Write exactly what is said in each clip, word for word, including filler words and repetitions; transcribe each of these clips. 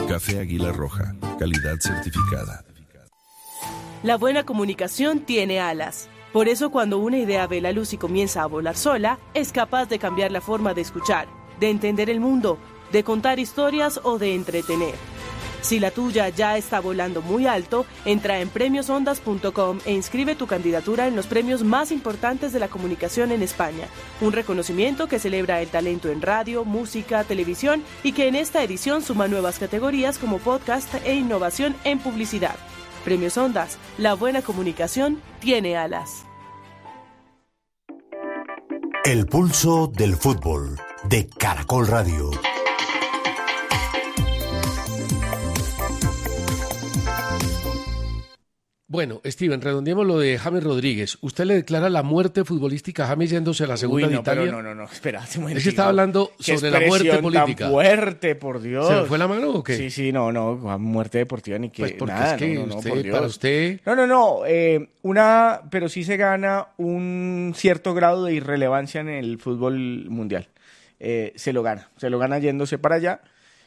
Café Águila Roja, calidad certificada. La buena comunicación tiene alas. Por eso cuando una idea ve la luz y comienza a volar sola, es capaz de cambiar la forma de escuchar, de entender el mundo, de contar historias o de entretener. Si la tuya ya está volando muy alto, entra en premios ondas punto com e inscribe tu candidatura en los premios más importantes de la comunicación en España. Un reconocimiento que celebra el talento en radio, música, televisión y que en esta edición suma nuevas categorías como podcast e innovación en publicidad. Premios Ondas, la buena comunicación tiene alas. El pulso del fútbol de Caracol Radio. Bueno, Steven, redondeemos lo de James Rodríguez. ¿Usted le declara la muerte futbolística a James yéndose a la segunda Uy, no, de Italia? Pero no, no, no, espera. Es que estaba hablando sobre la muerte política. Tan fuerte, por Dios. ¿Se me fue la mano o qué? Sí, sí, no, no, muerte deportiva ni que Pues porque nada, es que no, no, usted, no, por Dios. para usted... No, no, no, eh, una, pero sí se gana un cierto grado de irrelevancia en el fútbol mundial. Eh, se lo gana, se lo gana yéndose para allá.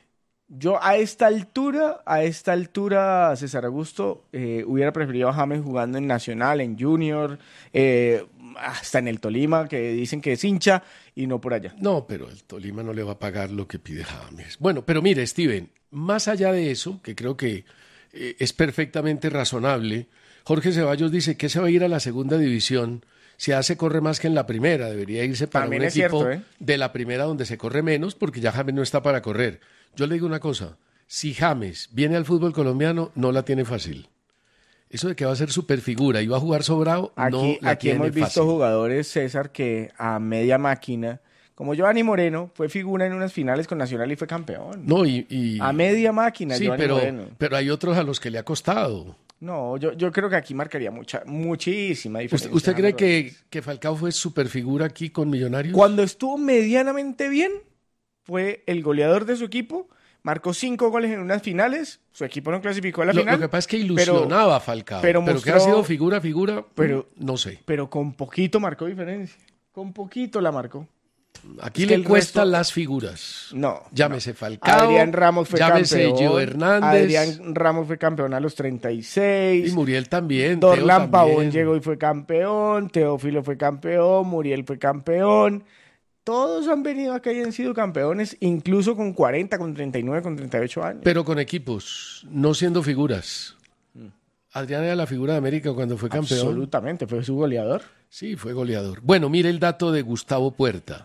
Yo a esta altura, a esta altura, César Augusto, eh, hubiera preferido a James jugando en Nacional, en Junior, eh, hasta en el Tolima, que dicen que es hincha, y no por allá. No, pero el Tolima no le va a pagar lo que pide James. Bueno, pero mire, Steven, más allá de eso, que creo que eh, es perfectamente razonable, Jorge Ceballos dice que se va a ir a la segunda división. Si hace corre más que en la primera, debería irse para También un es equipo cierto, ¿eh? de la primera donde se corre menos, porque ya James no está para correr. Yo le digo una cosa, si James viene al fútbol colombiano, no la tiene fácil. Eso de que va a ser superfigura y va a jugar sobrado, Aquí, no la aquí tiene hemos visto fácil. jugadores, César, que a media máquina, como Giovanni Moreno, fue figura en unas finales con Nacional y fue campeón. No, y, y... A media máquina, Sí, Giovanni pero, Moreno. pero hay otros a los que le ha costado. No, yo, yo creo que aquí marcaría mucha, muchísima diferencia. ¿Usted, usted cree James que, Rodríguez. que Falcao fue superfigura aquí con Millonarios? Cuando estuvo medianamente bien, fue el goleador de su equipo, marcó cinco goles en unas finales, su equipo no clasificó a la Lo, final. lo que pasa es que ilusionaba pero, a Falcao, pero pero, que mostró- ha sido figura, figura, pero- no sé. Pero con poquito marcó diferencia. Con poquito la marcó. Aquí Es le que el cuestan resto- las figuras. No. Llámese no. Falcao, Adrián Ramos fue llámese campeón. Gio Hernández. Adrián Ramos fue campeón a los treinta y seis. Y Muriel también. Teo Dorlan Pavón también. llegó y fue campeón. Teófilo fue campeón. Muriel fue campeón. Todos han venido acá y han sido campeones, incluso con cuarenta, con treinta y nueve, con treinta y ocho años. Pero con equipos, no siendo figuras. Mm. Adrián era la figura de América cuando fue campeón. Absolutamente, fue su goleador. Sí, fue goleador. Bueno, mire el dato de Gustavo Puerta.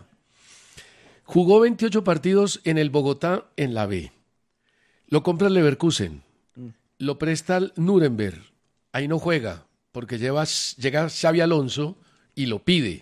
Jugó veintiocho partidos en el Bogotá en la B. Lo compra el Leverkusen. Mm. Lo presta al Nuremberg. Ahí no juega, porque lleva, llega Xavi Alonso y lo pide.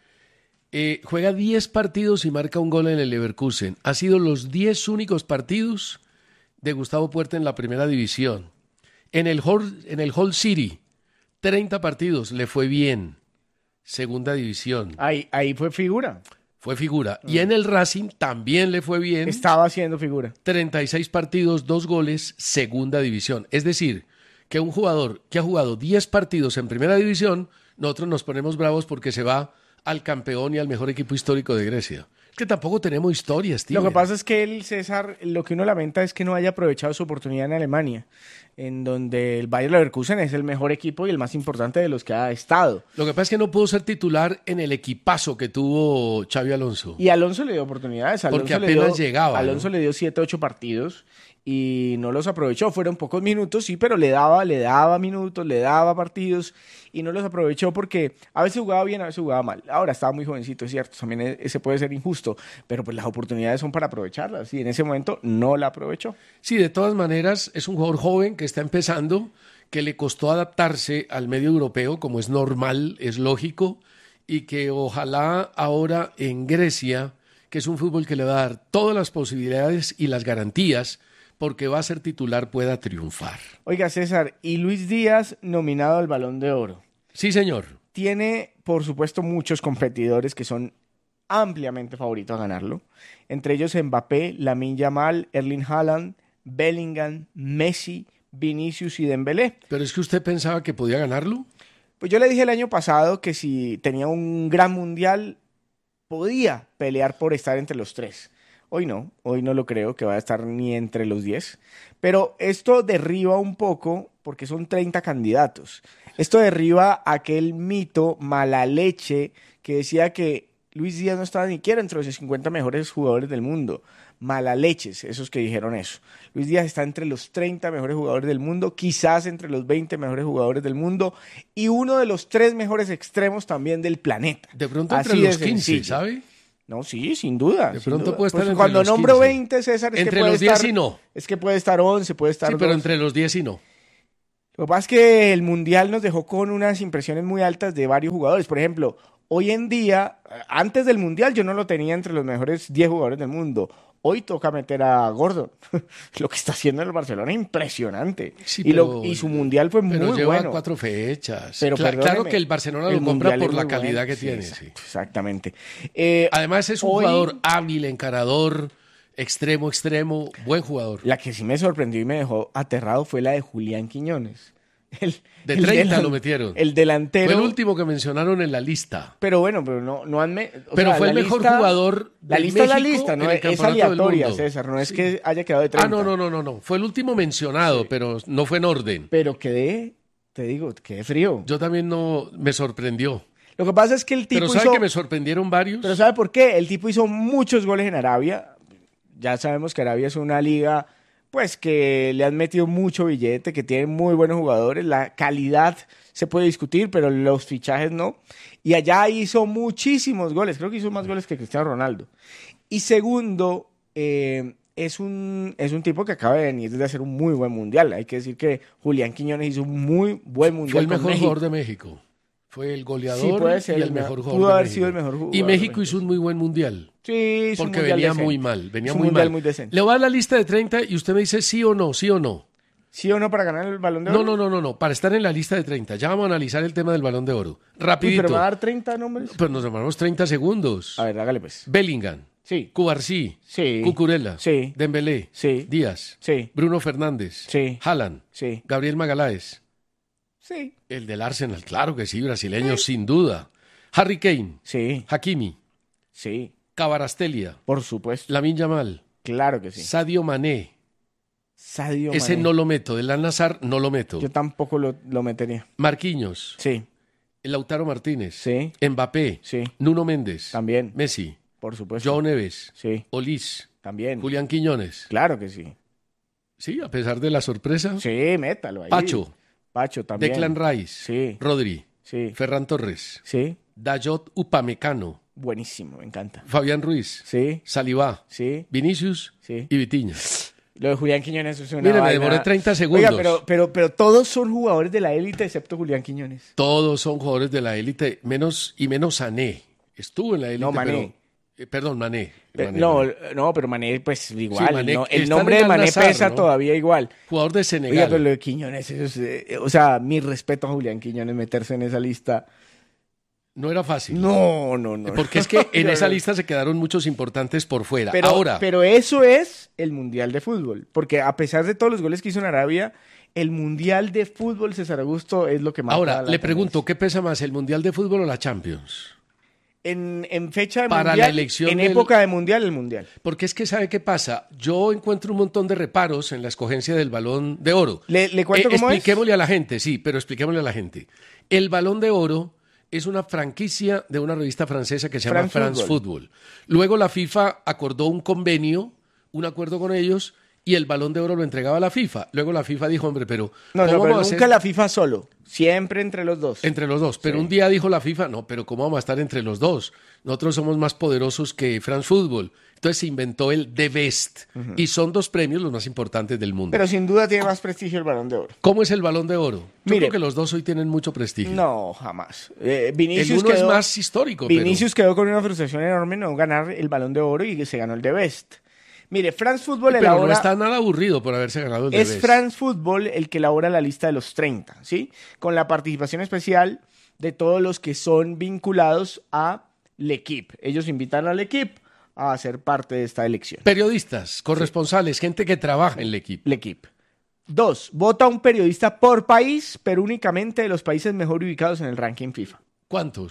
Eh, juega diez partidos y marca un gol en el Leverkusen. Ha sido los diez únicos partidos de Gustavo Puerta en la primera división. En el Hull, en el Hull City, treinta partidos, le fue bien. Segunda división. Ahí, ahí fue figura. Fue figura. Y en el Racing también le fue bien. Estaba haciendo figura. treinta y seis partidos, dos goles, segunda división. Es decir, que un jugador que ha jugado diez partidos en primera división, nosotros nos ponemos bravos porque se va al campeón y al mejor equipo histórico de Grecia. Es que tampoco tenemos historias, tío. Lo que pasa es que el César, lo que uno lamenta es que no haya aprovechado su oportunidad en Alemania, en donde el Bayer Leverkusen es el mejor equipo y el más importante de los que ha estado. Lo que pasa es que no pudo ser titular en el equipazo que tuvo Xavi Alonso. Y Alonso le dio oportunidades. Alonso Porque le apenas dio, llegaba, Alonso ¿no? le dio siete, ocho partidos y no los aprovechó. Fueron pocos minutos, sí, pero le daba, le daba minutos, le daba partidos y no los aprovechó porque a veces jugaba bien, a veces jugaba mal. Ahora estaba muy jovencito, es cierto, también ese puede ser injusto, pero pues las oportunidades son para aprovecharlas y en ese momento no la aprovechó. Sí, de todas maneras, es un jugador joven que está empezando, que le costó adaptarse al medio europeo, como es normal, es lógico, y que ojalá ahora en Grecia, que es un fútbol que le va a dar todas las posibilidades y las garantías, porque va a ser titular, pueda triunfar. Oiga, César, y Luis Díaz nominado al Balón de Oro. Sí, señor. Tiene, por supuesto, muchos competidores que son ampliamente favoritos a ganarlo. Entre ellos Mbappé, Lamine Yamal, Erling Haaland, Bellingham, Messi, Vinicius y Dembélé. ¿Pero es que usted pensaba que podía ganarlo? Pues yo le dije el año pasado que si tenía un gran mundial, podía pelear por estar entre los tres. Hoy no, hoy no lo creo que vaya a estar ni entre los diez. Pero esto derriba un poco, porque son treinta candidatos. Esto derriba aquel mito mala leche que decía que Luis Díaz no estaba ni siquiera entre los cincuenta mejores jugadores del mundo. Mala leches, esos que dijeron eso. Luis Díaz está entre los treinta mejores jugadores del mundo, quizás entre los veinte mejores jugadores del mundo y uno de los tres mejores extremos también del planeta. De pronto entre Así los de quince, sencillo. ¿sabe? No, sí, sin duda. De sin pronto duda. puede estar Pues entre cuando los nombro quince. veinte, César, es Entre que puede los diez estar, y no. Es que puede estar once, puede estar Sí, pero doce. entre los diez y no. Lo que pasa es que el Mundial nos dejó con unas impresiones muy altas de varios jugadores. Por ejemplo, hoy en día, antes del Mundial yo no lo tenía entre los mejores diez jugadores del mundo. Hoy toca meter a Gordon. Lo que está haciendo en el Barcelona es impresionante. Sí, y, lo- pero- y su Mundial fue Pero muy lleva bueno. cuatro fechas. Pero Cla- perdóneme, claro que el Barcelona el lo compra Mundial por es la muy calidad bueno. que Sí, tiene. exacto, Sí. Exactamente. Eh, Además es un hoy- jugador hábil, encarador, extremo, extremo, buen jugador. La que sí me sorprendió y me dejó aterrado fue la de Julián Quiñones. El, De el treinta delan- lo metieron. El delantero. Fue el último que mencionaron en la lista. Pero bueno, pero no, no han... me- o Pero sea, fue el la mejor lista- jugador La de lista es la México lista, no en el es, es campeonato del aleatoria, mundo. César. No es Sí. que haya quedado de treinta. Ah, no, no, no, no, no. Fue el último mencionado, pero no fue en orden. Pero quedé, te digo, quedé frío. Yo también no me sorprendió. Lo que pasa es que el tipo Pero ¿sabe hizo... que me sorprendieron varios? Pero ¿sabe por qué? El tipo hizo muchos goles en Arabia. Ya sabemos que Arabia es una liga, pues, que le han metido mucho billete, que tiene muy buenos jugadores. La calidad se puede discutir, pero los fichajes no. Y allá hizo muchísimos goles. Creo que hizo más goles que Cristiano Ronaldo. Y segundo, eh, es, un, es un tipo que acaba de venir de hacer un muy buen mundial. Hay que decir que Julián Quiñones hizo un muy buen mundial. Fue el con mejor México. jugador de México. Fue el goleador Sí, puede ser y el el mejor- mejor pudo jugador de haber México. sido el mejor jugador Y de México México. hizo un muy buen mundial. Sí, hizo un Porque mundial venía decente. muy mal, venía Hizo un muy mundial mal. muy decente. Le voy a dar la lista de treinta y usted me dice sí o no, sí o no. ¿Sí o no para ganar el Balón de Oro? No, no, no, no, no, para estar en la lista de treinta. Ya vamos a analizar el tema del Balón de Oro. Uy, Rapidito. pero me va a dar treinta nombres. Pero nos demoramos treinta segundos. A ver, hágale pues. Bellingham, Sí. Cubarsí, Sí. Cucurella, Sí. Dembélé, Sí. Díaz, Sí. Bruno Fernández, Sí. Haaland, Sí. Gabriel Magaláes, Sí. el del Arsenal, claro que sí, brasileño, sin duda. Harry Kane, Sí. Hakimi, Sí. Cabarastelia, Por supuesto. Lamine Yamal, Claro que sí. Sadio Mané. Sadio Ese Mané. no lo meto, del Al-Nassr no lo meto. Yo tampoco lo, lo metería. Marquinhos, Sí. Lautaro Martínez, Sí. Mbappé, Sí. Nuno Méndez, También. Messi, Por supuesto. Joao Neves, Sí. Olis, También. Julián Quiñones. Claro que sí. Sí, a pesar de la sorpresa. Sí, métalo ahí. Pacho, Pacho también. Declan Rice, Sí. Rodri, Sí. Ferran Torres, Sí. Dayot Upamecano, Buenísimo, me encanta. Fabián Ruiz, Sí. Saliba, Sí. Vinicius Sí. y Vitinha. Lo de Julián Quiñones es una Mire, me vaina- demoré treinta segundos. Oiga, pero, pero, pero todos son jugadores de la élite excepto Julián Quiñones. Todos son jugadores de la élite, menos y menos Sané. Estuvo en la élite, No, Mané. pero- eh, perdón, Mané. Eh, Mané, no, Mané. no, pero Mané, pues igual. Sí, Mané ¿no? El está nombre en de el Mané Al-Nassr, pesa ¿no? todavía igual. Jugador de Oiga, Senegal. pero lo de Quiñones, eso es, eh, o sea, mi respeto a Julián Quiñones meterse en esa lista. No era fácil. No, no, no. Porque es que en No, esa no. lista se quedaron muchos importantes por fuera. Pero, Ahora, pero eso es el Mundial de Fútbol. Porque a pesar de todos los goles que hizo en Arabia, el Mundial de Fútbol, César Augusto, es lo que más. ahora le pregunto, ¿qué pesa más, el Mundial de Fútbol o la Champions? En, en fecha de Para Mundial, la elección en del- época de Mundial, el Mundial. Porque es que, ¿sabe qué pasa? Yo encuentro un montón de reparos en la escogencia del Balón de Oro. ¿Le, le cuento Eh, cómo es? expliquémosle a la gente, sí, pero expliquémosle a la gente. El Balón de Oro es una franquicia de una revista francesa que se llama France France Football. Football. Luego la FIFA acordó un convenio, un acuerdo con ellos, y el Balón de Oro lo entregaba a la FIFA. Luego la FIFA dijo, hombre, pero No, ¿cómo no, pero vamos a nunca hacer la FIFA solo. Siempre entre los dos. entre los dos? Pero Sí. un día dijo la FIFA, no, pero ¿cómo vamos a estar entre los dos? Nosotros somos más poderosos que France Football. Entonces se inventó el The Best. Y son dos premios los más importantes del mundo. Pero sin duda tiene más prestigio el Balón de Oro. ¿Cómo es el Balón de Oro? Yo Mire. creo que los dos hoy tienen mucho prestigio. No, jamás. Eh, el Vinicius uno quedó, es más histórico, Vinicius quedó con una frustración enorme no ganar el Balón de Oro y se ganó el The Best. Mire, France Football pero, pero no elabora... está nada aburrido por haberse ganado el The Es Best. France Football el que elabora la lista de los treinta, ¿sí? Con la participación especial de todos los que son vinculados a L'Equipe. Ellos invitan al L'Equipe a ser parte de esta elección. Periodistas, corresponsales, gente que trabaja en el equipo. L'Equipe. Dos, vota un periodista por país, pero únicamente de los países mejor ubicados en el ranking FIFA. ¿Cuántos?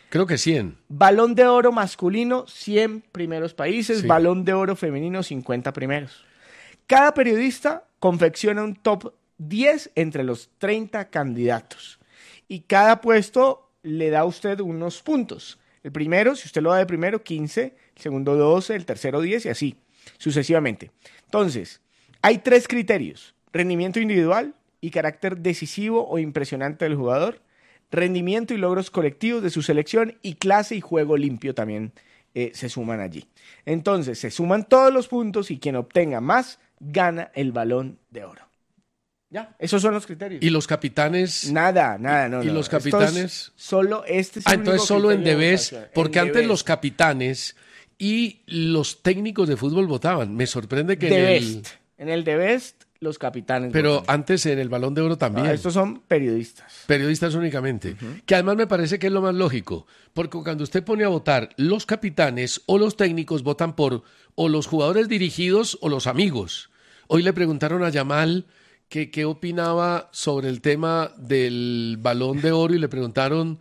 Creo que cien. Balón de oro masculino, cien primeros países. Sí. Balón de oro femenino, cincuenta primeros. Cada periodista confecciona un top diez entre los treinta candidatos. Y cada puesto le da a usted unos puntos. El primero, si usted lo da de primero, quince. El segundo, doce. El tercero, diez. Y así, sucesivamente. Entonces, hay tres criterios. Rendimiento individual y carácter decisivo o impresionante del jugador. Rendimiento y logros colectivos de su selección. Y clase y juego limpio también eh, se suman allí. Entonces, se suman todos los puntos y quien obtenga más gana el Balón de Oro. Ya, esos son los criterios. ¿Y los capitanes? Nada, nada, no. ¿Y no. los Esto es capitanes? Solo este es Ah, el único entonces solo en criterio de Debes, votación. porque En antes Debes. los capitanes y los técnicos de fútbol votaban. Me sorprende que The en el... Best. En el The Best, los capitanes. Pero votan. antes en el Balón de Oro también. Ah, estos son periodistas. Periodistas únicamente. Que además me parece que es lo más lógico. Porque cuando usted pone a votar, los capitanes o los técnicos votan por o los jugadores dirigidos o los amigos. Hoy le preguntaron a Yamal que qué opinaba sobre el tema del Balón de Oro y le preguntaron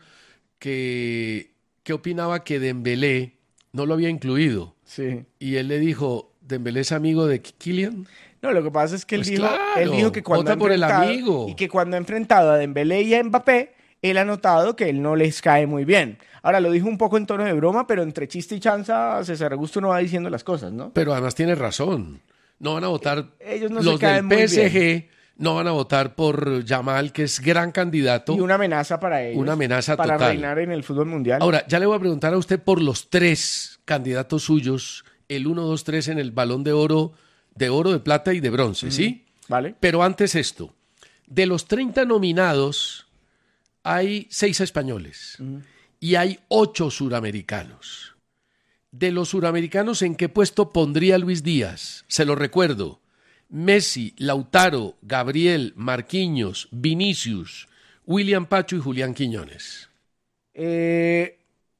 que qué opinaba que Dembélé no lo había incluido. Sí. Y él le dijo, ¿Dembélé es amigo de Kylian? No, lo que pasa es que él, Pues dijo, claro, él dijo que cuando vota ha por el enfrentado- amigo. y que cuando ha enfrentado a Dembélé y a Mbappé, él ha notado que él no les cae muy bien. Ahora, lo dijo un poco en tono de broma, pero entre chiste y chanza, César Augusto no va diciendo las cosas, ¿no? Pero además tiene razón. No van a votar Ellos no se los caen del muy P S G, no van a votar por Yamal, que es gran candidato. Y una amenaza para ellos. Una amenaza para total. reinar en el fútbol mundial. Ahora, ya le voy a preguntar a usted por los tres candidatos suyos, el uno, dos, tres en el Balón de Oro, de oro, de plata y de bronce, ¿sí? ¿Vale? Pero antes esto, de los treinta nominados, hay seis españoles y hay ocho suramericanos. De los suramericanos, ¿en qué puesto pondría Luis Díaz? Se lo recuerdo. Messi, Lautaro, Gabriel, Marquinhos, Vinicius, William Pacho y Julián Quiñones. Eh,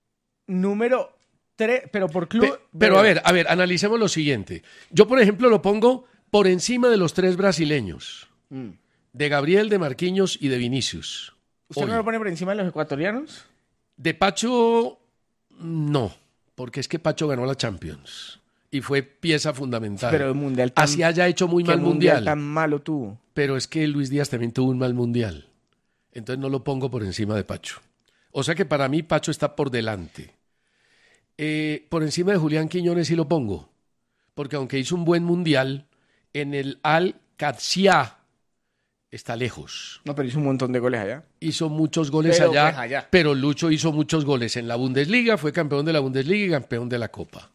número tres, pero por club... Pe- pero a ver, a ver, analicemos lo siguiente. Yo, por ejemplo, lo pongo por encima de los tres brasileños. Mm. De Gabriel, de Marquinhos y de Vinicius. ¿Usted Hoy. no lo pone por encima de los ecuatorianos? De Pacho, no, porque es que Pacho ganó la Champions y fue pieza fundamental. Pero el mundial tan... Así haya hecho muy ¿qué mal mundial, tan malo tuvo? pero es que Luis Díaz también tuvo un mal mundial. Entonces no lo pongo por encima de Pacho. O sea que para mí Pacho está por delante. Eh, por encima de Julián Quiñones sí lo pongo, porque aunque hizo un buen mundial, en el Al-Qadsiya está lejos. No, pero hizo un montón de goles allá. Hizo muchos goles Pero, allá, pues, allá. pero Lucho hizo muchos goles en la Bundesliga, fue campeón de la Bundesliga y campeón de la Copa.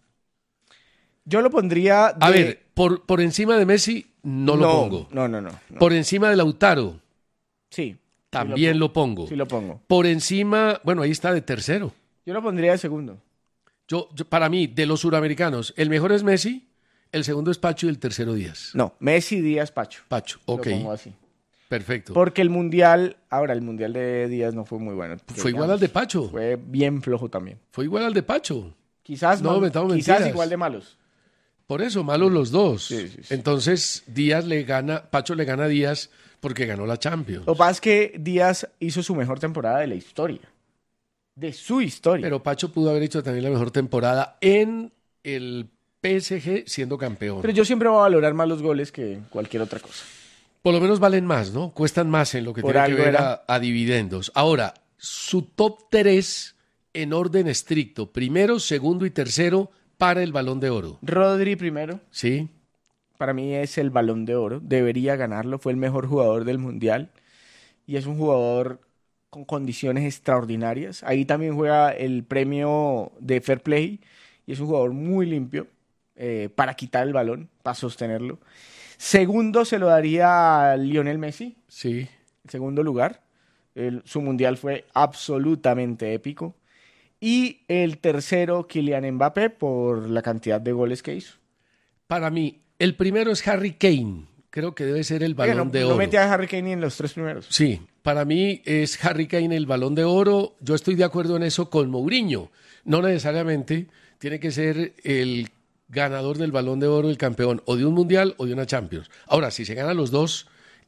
Yo lo pondría... De... A ver, por, por encima de Messi no, lo pongo. No, no, no. no. Por encima de Lautaro Sí. también sí lo pongo. Sí lo pongo. Por encima, bueno, ahí está de tercero. Yo lo pondría de segundo. Yo, yo- para mí, de los suramericanos, el mejor es Messi, el segundo es Pacho y el tercero Díaz. No, Messi, Díaz, Pacho. Pacho, Lo ok, pongo así. perfecto. Porque el mundial... Ahora, el mundial de Díaz no fue muy bueno. Fue igual al de Pacho, Fue bien flojo también. fue igual al de Pacho. Quizás, No, mal- metamos quizás mentiras. igual de malos. Por eso, malos los dos. Sí, sí, sí. Entonces, Díaz le gana, Pacho le gana a Díaz porque ganó la Champions. Lo que pasa es que Díaz hizo su mejor temporada de la historia. De su historia. Pero Pacho pudo haber hecho también la mejor temporada en el P S G siendo campeón. Pero yo siempre voy a valorar más los goles que cualquier otra cosa. Por lo menos valen más, ¿no? Cuestan más en lo que Por tiene que algo ver era. a, a dividendos. Ahora, su top tres en orden estricto, primero, segundo y tercero para el Balón de Oro. Rodri primero. ¿Sí? Para mí es el Balón de Oro. Debería ganarlo. Fue el mejor jugador del Mundial. Y es un jugador con condiciones extraordinarias. Ahí también juega el premio de Fair Play. Y es un jugador muy limpio eh, para quitar el balón, para sostenerlo. Segundo se lo daría a Lionel Messi. Sí. En segundo lugar. El- su Mundial fue absolutamente épico. Y el tercero, Kylian Mbappé, por la cantidad de goles que hizo. Para mí, el primero es Harry Kane. Creo que debe ser el Oiga, Balón no, de no Oro. metí a Harry Kane ni en los tres primeros. Sí, para mí es Harry Kane el Balón de Oro. Yo estoy de acuerdo en eso con Mourinho. No necesariamente tiene que ser el ganador del Balón de Oro, el campeón, o de un Mundial o de una Champions. Ahora, si se ganan los dos,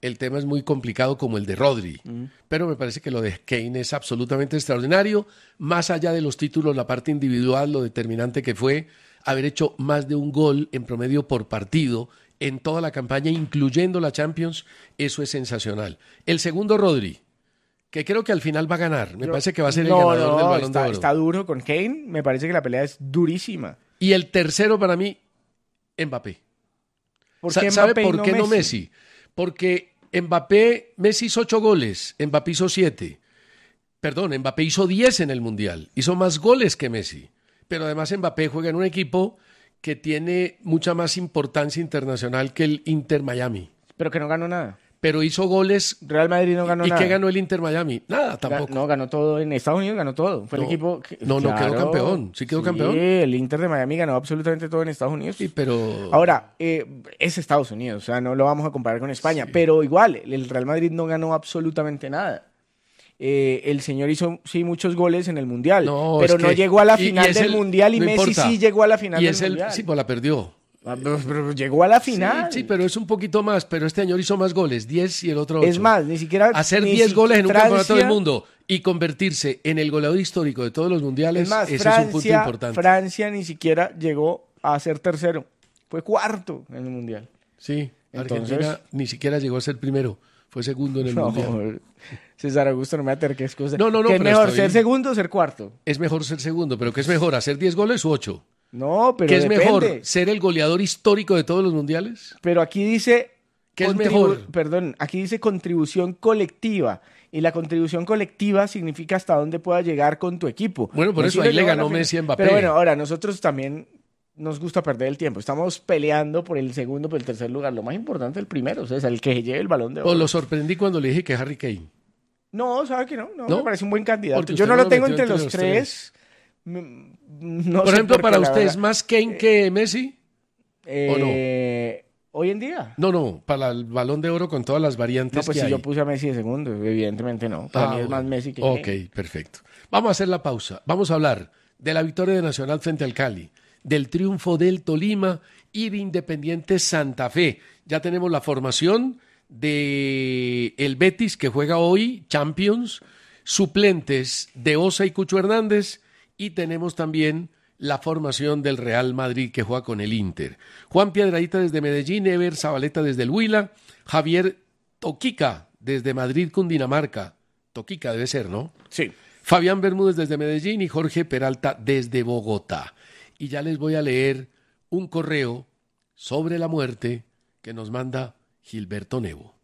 el tema es muy complicado como el de Rodri. Mm. Pero me parece que lo de Kane es absolutamente extraordinario. Más allá de los títulos, la parte individual, lo determinante que fue haber hecho más de un gol en promedio por partido en toda la campaña, incluyendo la Champions, eso es sensacional. El segundo, Rodri, que creo que al final va a ganar. Me Yo, parece que va a ser el no, ganador no, del Balón está, de Oro. Está duro con Kane. Me parece que la pelea es durísima. Y el tercero para mí, Mbappé. ¿Por qué ¿Sabe Mbappé por no qué no Messi? Messi? Porque Mbappé, Messi hizo ocho goles, Mbappé hizo siete. Perdón, Mbappé hizo diez en el Mundial. Hizo más goles que Messi. Pero además Mbappé juega en un equipo que tiene mucha más importancia internacional que el Inter Miami. Pero que no ganó nada. Pero hizo goles. Real Madrid no ganó ¿Y nada. qué ganó el Inter Miami? Nada, tampoco. No, ganó todo. En Estados Unidos ganó todo. Fue no, el equipo que, No, no claro, quedó campeón. ¿Sí quedó sí, campeón? el Inter de Miami ganó absolutamente todo en Estados Unidos. Sí, pero... Ahora, eh, es Estados Unidos. O sea, no lo vamos a comparar con España. Sí. Pero igual, el Real Madrid no ganó absolutamente nada. Eh, el señor hizo sí muchos goles en el Mundial. No, pero no que, llegó a la final y, y del el, Mundial y no Messi importa. sí llegó a la final y del es el, Mundial. Sí, pues la perdió. Pero, pero llegó a la final. Sí, sí, pero es un poquito más. Pero este año hizo más goles, diez y el otro ocho. Es más, ni siquiera... Hacer diez goles en un Francia, campeonato del mundo y convertirse en el goleador histórico de todos los mundiales, es más, ese Francia, es un punto importante. Francia ni siquiera llegó a ser tercero. Fue cuarto en el Mundial. Sí, Argentina Entonces, ni siquiera llegó a ser primero. Fue segundo en el no, Mundial. César Augusto, no me aterques cosas. No, no, no. ¿Qué es mejor, estoy... ser segundo o ser cuarto? Es mejor ser segundo, pero ¿qué es mejor, hacer diez goles u ocho? No, pero ¿Qué es depende. mejor, ser el goleador histórico de todos los mundiales? Pero aquí dice... ¿Qué es mejor? Perdón, aquí dice contribución colectiva. Y la contribución colectiva significa hasta dónde puedas llegar con tu equipo. Bueno, por Messi eso ahí le ganó Messi a Mbappé. Pero bueno, ahora nosotros también nos gusta perder el tiempo. Estamos peleando por el segundo, por el tercer lugar. Lo más importante es el primero, o sea, es el que lleve el Balón de Oro. Pues lo sorprendí cuando le dije que Harry Kane. No, sabe que no, no, ¿No? me parece un buen candidato. Porque yo no lo tengo entre, entre los, los tres. tres. No por ejemplo, para usted, ¿es más Kane eh, que Messi? Eh, ¿O no? ¿Hoy en día? No, no, para el Balón de Oro con todas las variantes no, pues que si hay. yo puse a Messi de segundo, evidentemente no. Para ah, mí es bueno. más Messi que Ok, Kane. perfecto. Vamos a hacer la pausa. Vamos a hablar de la victoria de Nacional frente al Cali, del triunfo del Tolima y de Independiente Santa Fe. Ya tenemos la formación de el Betis, que juega hoy, Champions, suplentes de Osa y Cucho Hernández, y tenemos también la formación del Real Madrid, que juega con el Inter. Juan Piedradita desde Medellín, Ever Zabaleta desde el Huila, Javier Toquica desde Madrid, Cundinamarca. Toquica debe ser, ¿no? Sí. Fabián Bermúdez desde Medellín y Jorge Peralta desde Bogotá. Y ya les voy a leer un correo sobre la muerte que nos manda Gilberto Nevo.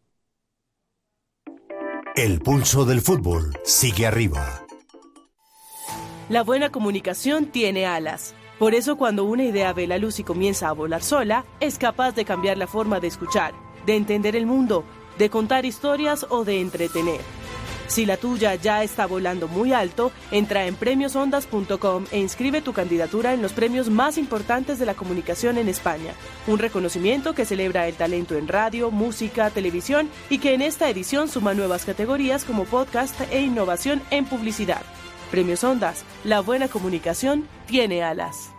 El pulso del fútbol sigue arriba. La buena comunicación tiene alas. Por eso cuando una idea ve la luz y comienza a volar sola, es capaz de cambiar la forma de escuchar, de entender el mundo, de contar historias o de entretener. Si la tuya ya está volando muy alto, entra en premios ondas punto com e inscribe tu candidatura en los premios más importantes de la comunicación en España. Un reconocimiento que celebra el talento en radio, música, televisión y que en esta edición suma nuevas categorías como podcast e innovación en publicidad. Premios Ondas, la buena comunicación tiene alas.